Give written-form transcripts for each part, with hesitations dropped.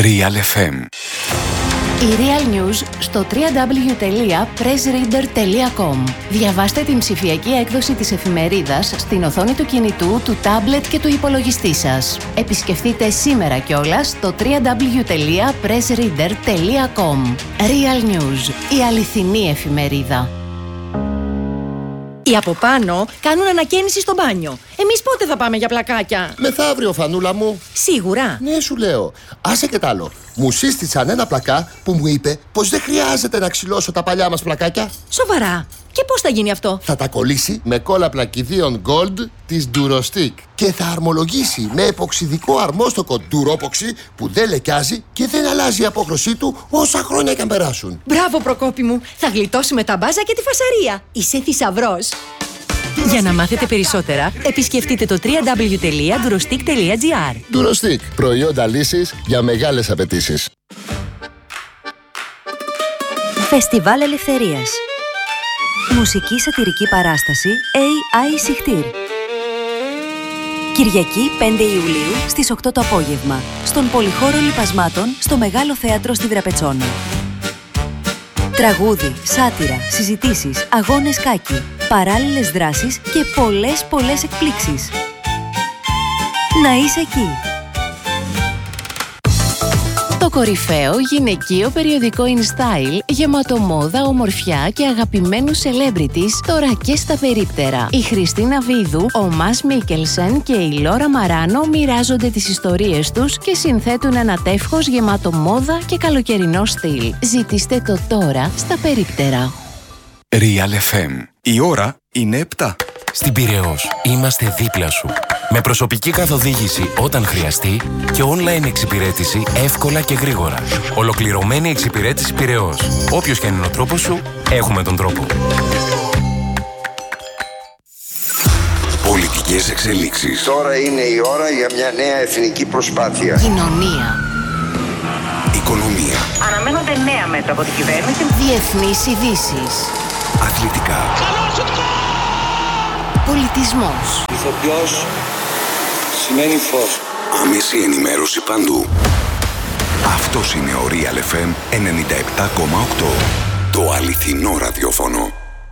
Real FM. Η Real News στο www.pressreader.com. Διαβάστε την ψηφιακή έκδοση της εφημερίδας στην οθόνη του κινητού, του τάμπλετ και του υπολογιστή σας. Επισκεφτείτε σήμερα κιόλας το www.pressreader.com. Real News, η αληθινή εφημερίδα. Οι από πάνω κάνουν ανακαίνιση στο μπάνιο. Εμείς πότε θα πάμε για πλακάκια? Μεθαύριο, Φανούλα μου. Σίγουρα? Ναι, σου λέω. Άσε και τ' άλλο. Μου σύστησαν ένα πλακά που μου είπε πως δεν χρειάζεται να ξυλώσω τα παλιά μας πλακάκια. Σοβαρά? Και πώς θα γίνει αυτό? Θα τα κολλήσει με κόλλα πλακιδίων Gold της Durostick και θα αρμολογήσει με εποξιδικό αρμόστοκο Duropoxy που δεν λεκιάζει και δεν αλλάζει η απόχρωσή του όσα χρόνια και αν περάσουν. Μπράβο, Προκόπη μου. Θα γλιτώσουμε τα μπάζα και τη φασαρία. Είσαι θησαυρός. Για να μάθετε περισσότερα, επισκεφτείτε το www.durostick.gr. Durostick. Προϊόντα λύσης για μεγάλες απαιτήσεις. Φεστιβάλ Ελευθερίας. Μουσική σατιρική παράσταση AI Σιχτήρ. Κυριακή 5 Ιουλίου στις 8 το απόγευμα, στον Πολυχώρο Λιπασμάτων, στο Μεγάλο Θέατρο στη Δραπετσόνα. Τραγούδι, σάτιρα, συζητήσεις, αγώνες κάκι, παράλληλες δράσεις και πολλές εκπλήξεις. Να είσαι εκεί! Το κορυφαίο γυναικείο περιοδικό InStyle, γεμάτο μόδα, ομορφιά και αγαπημένους celebrities, τώρα και στα περίπτερα. Η Χριστίνα Βίδου, ο Μας Μίκελσεν και η Λόρα Μαράνο μοιράζονται τις ιστορίες τους και συνθέτουν ένα τεύχος γεμάτο μόδα και καλοκαιρινό στυλ. Ζητήστε το τώρα στα περίπτερα. Real FM. Η ώρα είναι 7. Στην Πειραιώς είμαστε δίπλα σου. Με προσωπική καθοδήγηση όταν χρειαστεί και online εξυπηρέτηση εύκολα και γρήγορα. Ολοκληρωμένη εξυπηρέτηση Πειραιώς. Όποιος και αν είναι ο τρόπος σου, έχουμε τον τρόπο. Πολιτικές εξελίξεις. Τώρα είναι η ώρα για μια νέα εθνική προσπάθεια. Κοινωνία. Οικονομία. Αναμένονται νέα μέτρα από την κυβέρνηση. Διεθνείς ειδήσεις. Αθλητικά. Πολιτισμός. Ηθοποιός σημαίνει φως. Άμεση ενημέρωση παντού. Αυτός είναι ο Real FM 97,8. Το αληθινό ραδιόφωνο.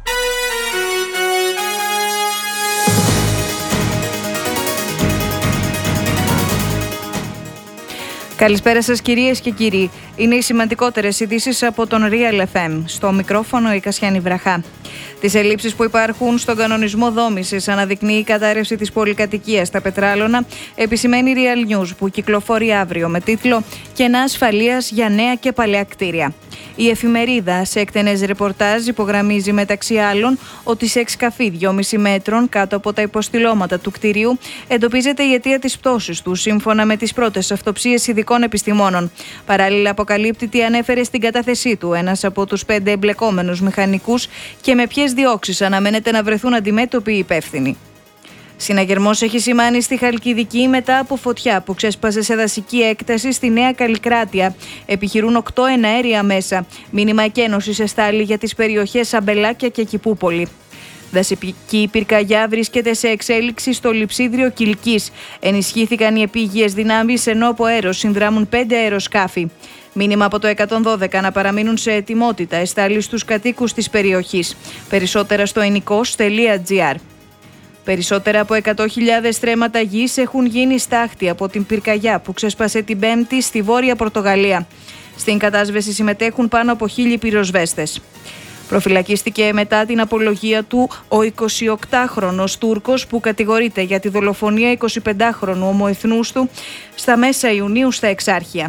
Καλησπέρα σας κυρίες και κύριοι. Είναι οι σημαντικότερες ειδήσεις από τον Real FM. Στο μικρόφωνο η Κασιάνη Βραχά. Τις ελλείψεις που υπάρχουν στον κανονισμό δόμησης αναδεικνύει η κατάρρευση της πολυκατοικίας στα Πετράλωνα, επισημαίνει η Real News που κυκλοφορεί αύριο με τίτλο «Κενά ασφαλείας για νέα και παλαιά κτίρια». Η εφημερίδα σε εκτενές ρεπορτάζ υπογραμμίζει μεταξύ άλλων ότι σε εξκαφή 2,5 μέτρων κάτω από τα υποστηλώματα του κτηρίου εντοπίζεται η αιτία της πτώσης του, σύμφωνα με τις πρώτες αυτοψίες ειδικών επιστημόνων. Παράλληλα, αποκαλύπτει τι ανέφερε στην κατάθεσή του ένας από τους 5 εμπλεκόμενους μηχανικούς και με ποιες διώξεις αναμένεται να βρεθούν αντιμέτωποι οι υπεύθυνοι. Συναγερμός έχει σημάνει στη Χαλκιδική μετά από φωτιά που ξέσπασε σε δασική έκταση στη Νέα Καλλικράτεια. Επιχειρούν 8 εναέρια μέσα. Μήνυμα εκένωσης εστάλει για τις περιοχές Αμπελάκια και Κηπούπολη. Δασική πυρκαγιά βρίσκεται σε εξέλιξη στο λειψίδριο Κιλκής. Ενισχύθηκαν οι επίγειες δυνάμεις ενώ από αέρος συνδράμουν 5 αεροσκάφη. Μήνυμα από το 112 να παραμείνουν σε ετοιμότητα εστάλει στους κατοίκους της περιοχής. Περισσότερα στο enikos.gr. Περισσότερα από 100.000 στρέμματα γης έχουν γίνει στάχτη από την πυρκαγιά που ξέσπασε την Πέμπτη στη Βόρεια Πορτογαλία. Στην κατάσβεση συμμετέχουν πάνω από 1.000 πυροσβέστες. Προφυλακίστηκε μετά την απολογία του ο 28χρονος Τούρκος που κατηγορείται για τη δολοφονία 25χρονου ομοεθνούς του στα μέσα Ιουνίου στα Εξάρχεια.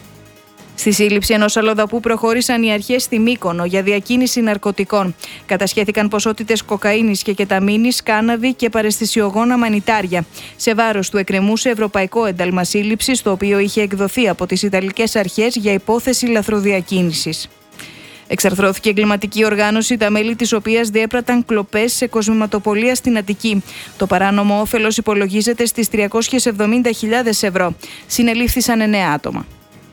Στη σύλληψη ενός αλλοδαπού προχώρησαν οι αρχές στη Μύκονο για διακίνηση ναρκωτικών. Κατασχέθηκαν ποσότητες κοκαίνης και κεταμίνης, κάναβη και παραισθησιογόνα μανιτάρια. Σε βάρος του εκκρεμούσε ευρωπαϊκό ένταλμα σύλληψης, το οποίο είχε εκδοθεί από τις Ιταλικές αρχές για υπόθεση λαθροδιακίνησης. Εξαρθρώθηκε εγκληματική οργάνωση, τα μέλη της οποίας διέπραταν κλοπές σε κοσμηματοπολία στην Αττική. Το παράνομο όφελος υπολογίζεται στις 370.000 ευρώ. Συνελήφθησαν 9 άτομα.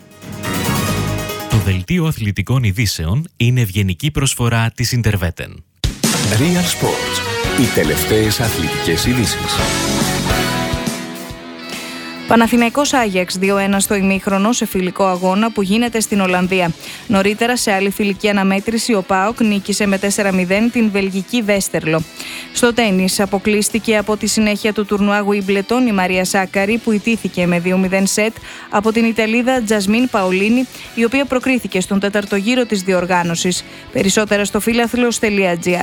Το δελτίο αθλητικών ειδήσεων είναι ευγενική προσφορά της Interveten. Real Sports. Οι τελευταίες αθλητικές ειδήσεις. Παναθηναϊκός Άγιαξ 2-1 στο ημίχρονο σε φιλικό αγώνα που γίνεται στην Ολλανδία. Νωρίτερα, σε άλλη φιλική αναμέτρηση, ο ΠΑΟΚ νίκησε με 4-0 την βελγική Βέστερλο. Στο τένις, αποκλείστηκε από τη συνέχεια του τουρνουά Wimbledon η Μαρία Σάκαρη, που ιτήθηκε με 2-0 σετ από την Ιταλίδα Τζασμίν Παολίνη, η οποία προκρίθηκε στον τέταρτο γύρο της διοργάνωσης. Περισσότερα στο φίλαθλος.gr.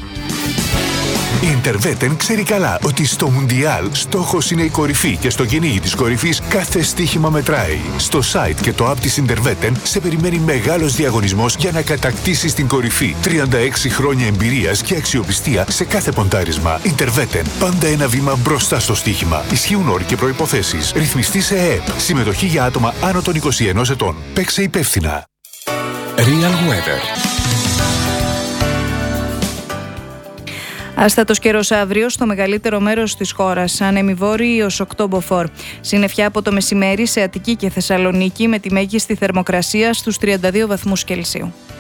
Η Interveten ξέρει καλά ότι στο Μουντιάλ στόχος είναι η κορυφή και στο κυνήγι της κορυφής κάθε στοίχημα μετράει. Στο site και το app της Interveten σε περιμένει μεγάλος διαγωνισμός για να κατακτήσεις την κορυφή. 36 χρόνια εμπειρίας και αξιοπιστία σε κάθε ποντάρισμα. Interveten. Πάντα ένα βήμα μπροστά στο στοίχημα. Ισχύουν όροι και προϋποθέσεις. Ρυθμιστή σε ΕΕΠ. Συμμετοχή για άτομα άνω των 21 ετών. Παίξε υπεύθυνα. Real Weather. Άστατος καιρός αύριο στο μεγαλύτερο μέρος της χώρας, άνεμοι βόρειοι ως 8 μποφόρ. Συννεφιά από το μεσημέρι σε Αττική και Θεσσαλονίκη με τη μέγιστη θερμοκρασία στους 32 βαθμούς Κελσίου.